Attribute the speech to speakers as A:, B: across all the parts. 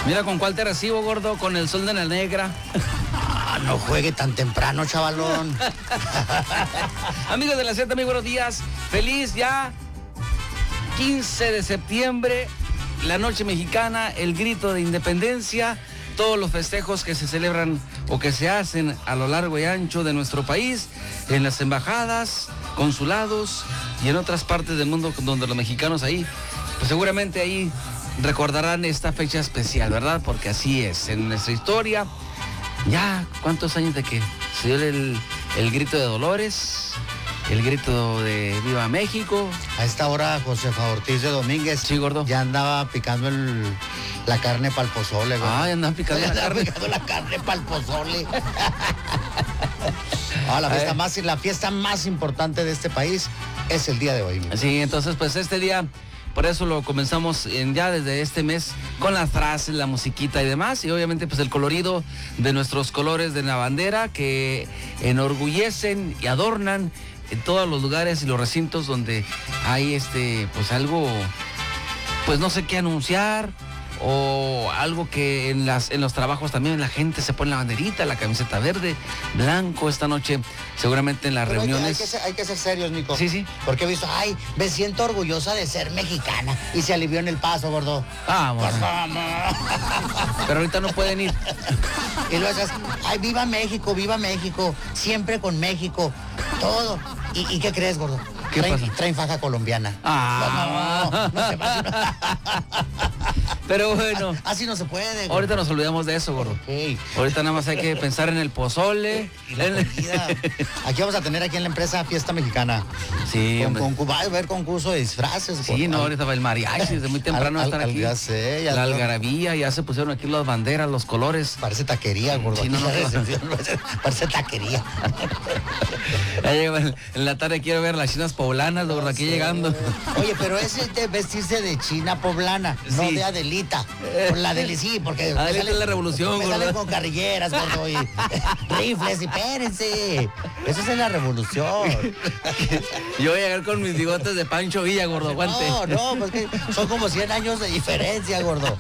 A: Mira con cuál te recibo, gordo, con el sol de la negra.
B: No juegue tan temprano, chavalón.
A: Amigos de la Z, muy buenos días. Feliz ya 15 de septiembre, la noche mexicana, el grito de independencia, todos los festejos que se celebran o que se hacen a lo largo y ancho de nuestro país, en las embajadas, consulados y en otras partes del mundo donde los mexicanos ahí, pues seguramente ahí recordarán esta fecha especial, ¿verdad? Porque así es, en nuestra historia, ya cuántos años de que se dio el grito de Dolores, el grito de Viva México.
B: A esta hora, Josefa Ortiz de Domínguez.
A: Sí, gordo.
B: Ya andaba picando la carne para el pozole, güey.
A: Ah, ya andaba picando la carne.
B: Picando la carne para el pozole. La fiesta más importante de este país es el día de hoy.
A: Sí, entonces pues este día, por eso lo comenzamos ya desde este mes con las frases, la musiquita y demás, y obviamente pues el colorido de nuestros colores de la bandera que enorgullecen y adornan en todos los lugares y los recintos donde hay pues algo, pues no sé qué anunciar, o algo que en los trabajos también la gente se pone la banderita, la camiseta verde, blanco. Esta noche seguramente en las reuniones.
B: Hay que ser serios, Nico.
A: Sí.
B: Porque he visto, me siento orgullosa de ser mexicana. Y se alivió en el paso, gordo.
A: Vamos. Pero ahorita no pueden ir.
B: Y luego esas, viva México, siempre con México, todo. ¿Y qué crees, gordo?
A: ¿Qué pasa?
B: Traen faja colombiana. No se pasa.
A: Pero bueno.
B: Así no se puede, gordo.
A: Ahorita nos olvidamos de eso, gordo.
B: Okay.
A: Ahorita nada más hay que pensar en el pozole.
B: Y la comida. Aquí vamos a tener aquí en la empresa Fiesta Mexicana.
A: Sí,
B: va a haber concurso de disfraces.
A: Sí, ahorita va el mariachi, desde muy temprano están aquí.
B: Ya sé,
A: la algarabía, ya se pusieron aquí las banderas, los colores.
B: Parece taquería, gordo.
A: Sí,
B: parece taquería.
A: En la tarde quiero ver las chinas poblanas, gordo, aquí llegando.
B: Oye, pero ese es de vestirse de china poblana, sí. No de Adelita. Con la Adelita, sí, porque
A: Adelita es la revolución,
B: me
A: gordo.
B: salen con carrilleras, gordo, y rifles, y espérense. Eso es la revolución.
A: Yo voy a llegar con mis bigotes de Pancho Villa, gordo, aguante.
B: No, porque son como 100 años de diferencia, gordo.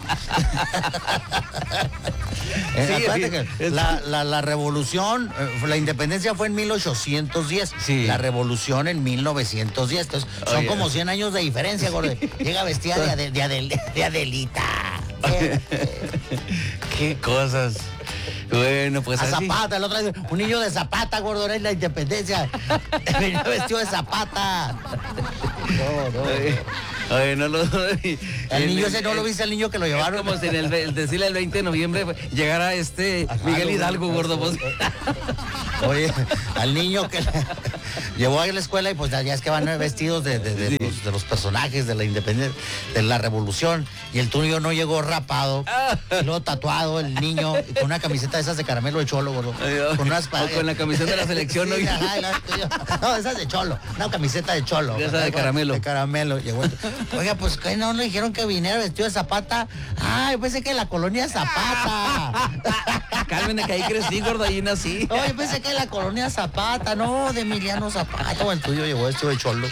B: Acuérdate que la revolución, la independencia fue en 1810,
A: sí.
B: La revolución en 1910, entonces son como 100 años de diferencia, gordo. Llega vestida de Adelita.
A: Qué cosas. Bueno, pues
B: a
A: así.
B: Zapata, el otro día, un niño de Zapata, gordo, era en la independencia. Venía vestido de Zapata. El niño ese no lo viste, el niño que lo llevaron.
A: Como si en el desfile del 20 de noviembre llegara Miguel Hidalgo, gordo. Pues.
B: Oye, al niño que llevó a la escuela y pues ya es que van vestidos de los personajes de la independencia, de la revolución. Y el tuyo no llegó rapado, y luego tatuado el niño, y con una camiseta de esas de caramelo de cholo, gordo.
A: Con la camiseta de la selección.
B: Sí, no, esas de cholo, una camiseta de cholo.
A: Esa de caramelo.
B: De caramelo. Llegó. Oiga, pues ¿qué no le dijeron que viniera vestido de Zapata? Yo pensé que la colonia Zapata.
A: Cálmene, que ahí crecí, gordo, ahí nací.
B: Oye, pensé que la colonia Zapata, no, de Emiliano Zapata. O el tuyo llegó vestido de cholo.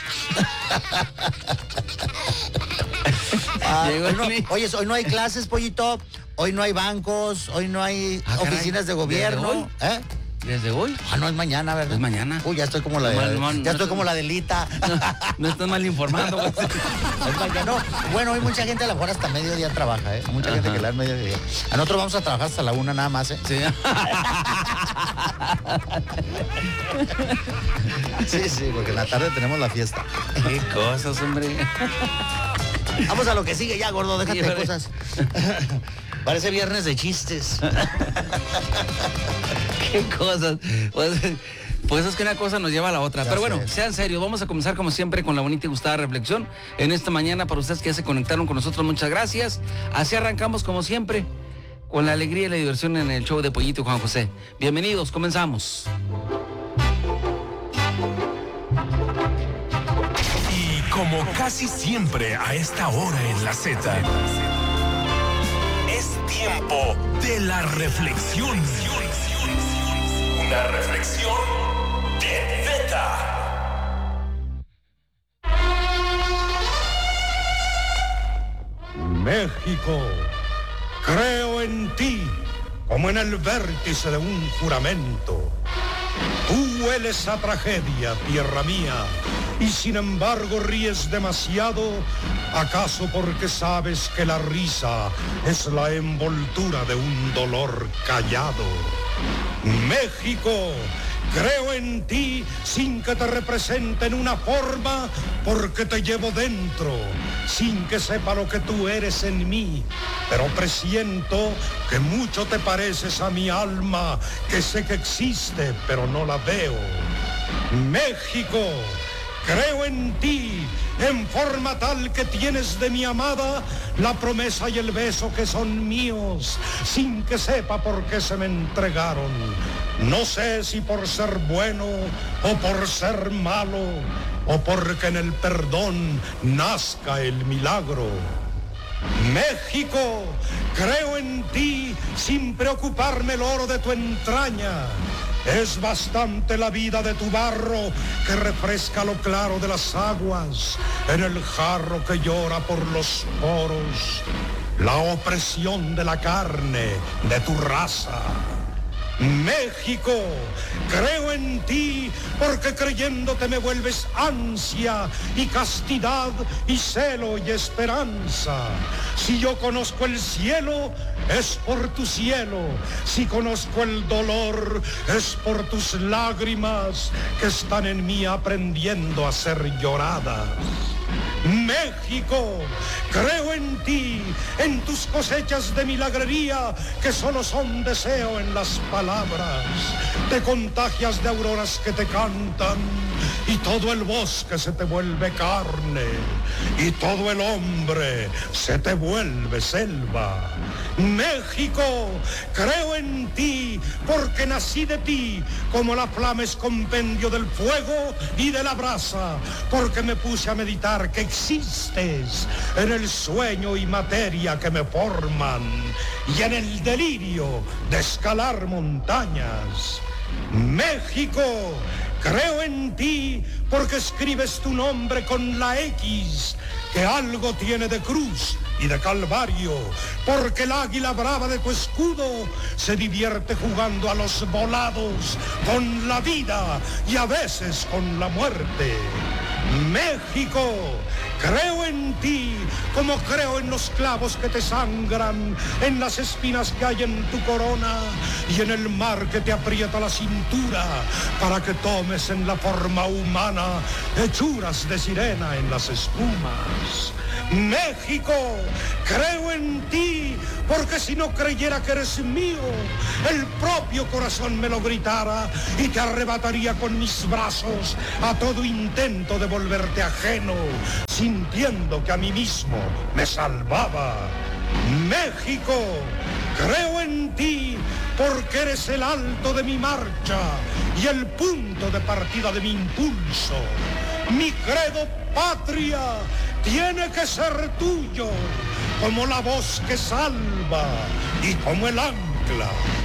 B: Oye, hoy no hay clases, pollito. Hoy no hay bancos, hoy no hay oficinas de gobierno.
A: ¿Desde hoy?
B: No es mañana, ¿verdad?
A: Es mañana.
B: Uy, ya estoy como la como la Adelita.
A: No estás mal informando, güey.
B: Bueno, hoy mucha gente a lo mejor hasta mediodía trabaja, Mucha gente que le da mediodía. A nosotros vamos a trabajar hasta la 1 nada más,
A: Sí.
B: Sí, porque en la tarde tenemos la fiesta.
A: Qué cosas, hombre.
B: Vamos a lo que sigue ya, gordo, déjate de cosas. Parece viernes de chistes.
A: Qué cosas. Pues es que una cosa nos lleva a la otra. Pero bueno, sean serios. Vamos a comenzar como siempre con la bonita y gustada reflexión. En esta mañana, para ustedes que ya se conectaron con nosotros, muchas gracias. Así arrancamos como siempre, con la alegría y la diversión en el show de Pollito y Juan José. Bienvenidos, comenzamos.
C: Y como casi siempre a esta hora en la Z, es tiempo de la reflexión. Una reflexión de Zeta.
D: México, Creo en ti como en el vértice de un juramento. Tú hueles a tragedia, tierra mía, y sin embargo ríes demasiado, ¿acaso porque sabes que la risa es la envoltura de un dolor callado? México, creo en ti sin que te represente en una forma, porque te llevo dentro, sin que sepa lo que tú eres en mí, pero presiento que mucho te pareces a mi alma, que sé que existe, pero no la veo. México, creo en ti, en forma tal que tienes de mi amada la promesa y el beso que son míos, sin que sepa por qué se me entregaron. No sé si por ser bueno o por ser malo, o porque en el perdón nazca el milagro. México, creo en ti sin preocuparme el oro de tu entraña. Es bastante la vida de tu barro que refresca lo claro de las aguas en el jarro que llora por los poros, la opresión de la carne de tu raza. México, creo en ti porque creyéndote me vuelves ansia y castidad y celo y esperanza. Si yo conozco el cielo, es por tu cielo. Si conozco el dolor, es por tus lágrimas que están en mí aprendiendo a ser lloradas. México, creo en ti, en tus cosechas de milagrería que solo son deseo en las palabras. Te contagias de auroras que te cantan y todo el bosque se te vuelve carne y todo el hombre se te vuelve selva. México, creo en ti porque nací de ti como la flama es compendio del fuego y de la brasa, porque me puse a meditar que existes en el sueño y materia que me forman y en el delirio de escalar montañas. México, creo en ti porque escribes tu nombre con la X, que algo tiene de cruz y de calvario, porque el águila brava de tu escudo se divierte jugando a los volados con la vida y a veces con la muerte. México, creo en ti como creo en los clavos que te sangran, en las espinas que hay en tu corona y en el mar que te aprieta la cintura para que tomes en la forma humana hechuras de sirena en las espumas. México, creo en ti porque si no creyera que eres mío, el propio corazón me lo gritara y te arrebataría con mis brazos a todo intento de volverte ajeno, sintiendo que a mí mismo me salvaba. México, creo en ti porque eres el alto de mi marcha y el punto de partida de mi impulso. Mi credo patria tiene que ser tuyo, como la voz que salva y como el ancla